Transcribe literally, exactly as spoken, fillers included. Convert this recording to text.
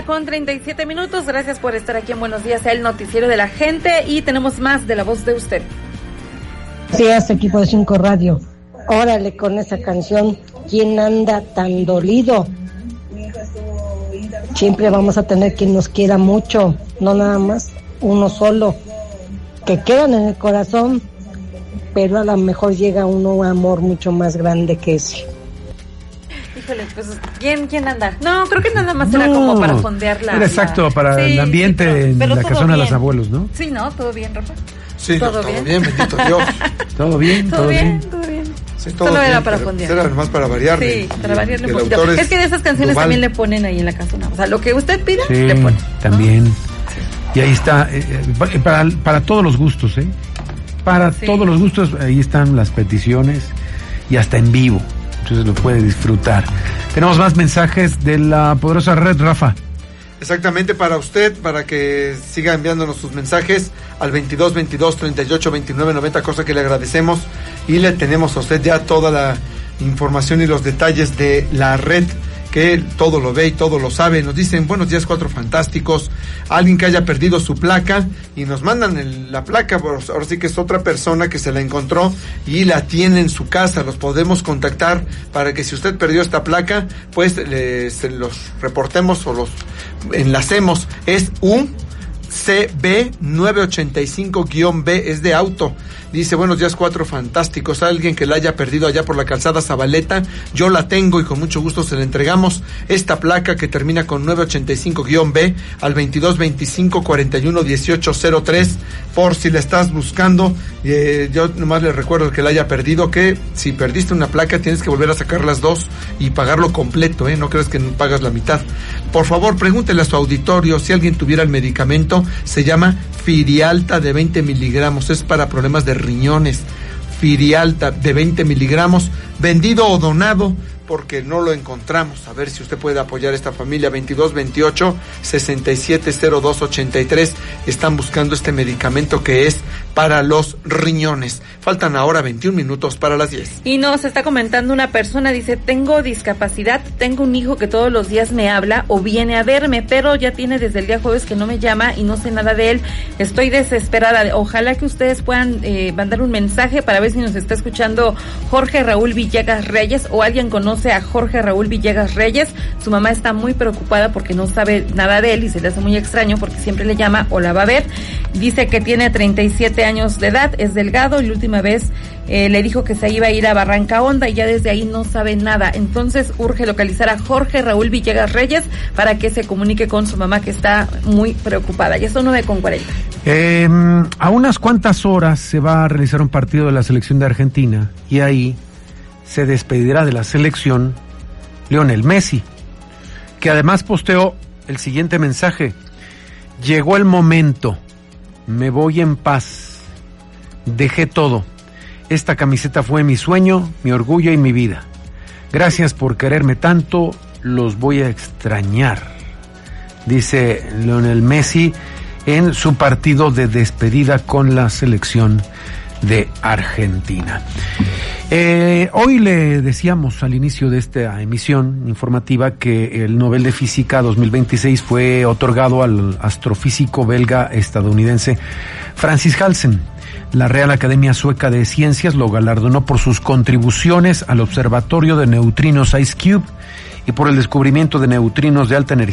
mañana con treinta y siete minutos. Gracias por estar aquí en Buenos Días, el noticiero de la gente, y tenemos más de La Voz de Usted. Sí, este equipo de Cinco Radio. Órale con esa canción. ¿Quién anda tan dolido? Siempre vamos a tener quien nos quiera mucho, no nada más uno solo, que quedan en el corazón, pero a lo mejor llega uno un amor mucho más grande que ese. Híjole, pues, ¿quién, quién anda? No, creo que nada más era no, como para fondear la... Era exacto, para sí, el ambiente sí, pero, en pero la casona de los abuelos, ¿no? Sí, ¿no? ¿Todo bien, Rafa? Sí, ¿todo, no, todo bien? bien, bendito Dios. ¿Todo bien? ¿Todo, ¿Todo bien? bien? Todo bien. Sí, todo Solo bien, era para fondear. Era nomás para variarle. Sí, para variarle un poquito. Es, es que de esas canciones Duval. También le ponen ahí en la casona. O sea, lo que usted pida, sí, le ponen. También. ¿No? Y ahí está, eh, para, para todos los gustos, ¿eh? Para sí. todos los gustos, ahí están las peticiones y hasta en vivo. Entonces lo puede disfrutar. Tenemos más mensajes de la poderosa red, Rafa. Exactamente, para usted, para que siga enviándonos sus mensajes al veintidós veintidós treinta y ocho veintinueve noventa, cosa que le agradecemos, y le tenemos a usted ya toda la información y los detalles de la red, que todo lo ve y todo lo sabe. Nos dicen, buenos días, Cuatro Fantásticos, alguien que haya perdido su placa, y nos mandan el, la placa, ahora sí que es otra persona que se la encontró y la tiene en su casa. Los podemos contactar para que si usted perdió esta placa, pues le, se los reportemos o los enlacemos. Es U C B nueve ochenta y cinco B, es de auto. Dice, buenos días, Cuatro Fantásticos, alguien que la haya perdido allá por la calzada Zabaleta, yo la tengo y con mucho gusto se la entregamos, esta placa que termina con nueve ochenta y cinco B, al veintidós veinticinco cuarenta y uno dieciocho cero tres, por si la estás buscando. Eh, yo nomás le recuerdo al que la haya perdido que si perdiste una placa tienes que volver a sacar las dos y pagarlo completo, ¿eh? No crees que pagas la mitad. Por favor, pregúntele a su auditorio si alguien tuviera el medicamento, se llama Firialta de veinte miligramos, es para problemas de riñones. Firialta de veinte miligramos, vendido o donado, porque no lo encontramos. A ver si usted puede apoyar a esta familia. Veintidós veintiocho sesenta y siete cero dos ochenta y tres, están buscando este medicamento que es para los riñones. Faltan ahora veintiún minutos para las diez. Y nos está comentando una persona, dice, tengo discapacidad, tengo un hijo que todos los días me habla o viene a verme, pero ya tiene desde el día jueves que no me llama y no sé nada de él. Estoy desesperada. Ojalá que ustedes puedan eh, mandar un mensaje para ver si nos está escuchando Jorge Raúl Villegas Reyes, o alguien conoce a Jorge Raúl Villegas Reyes. Su mamá está muy preocupada porque no sabe nada de él y se le hace muy extraño porque siempre le llama o la va a ver. Dice que tiene treinta y siete años de edad, es delgado, y la última vez eh, le dijo que se iba a ir a Barranca Honda y ya desde ahí no sabe nada. Entonces urge localizar a Jorge Raúl Villegas Reyes para que se comunique con su mamá, que está muy preocupada. Ya son nueve con cuarenta. Eh, a unas cuantas horas se va a realizar un partido de la selección de Argentina y ahí se despedirá de la selección Lionel Messi, que además posteó el siguiente mensaje: llegó el momento, me voy en paz, dejé todo, esta camiseta fue mi sueño, mi orgullo y mi vida, gracias por quererme tanto, los voy a extrañar, dice Lionel Messi en su partido de despedida con la selección de Argentina. Eh, hoy le decíamos al inicio de esta emisión informativa que el Nobel de Física dos mil veintiséis fue otorgado al astrofísico belga estadounidense Francis Halsen. La Real Academia Sueca de Ciencias lo galardonó por sus contribuciones al observatorio de neutrinos IceCube y por el descubrimiento de neutrinos de alta energía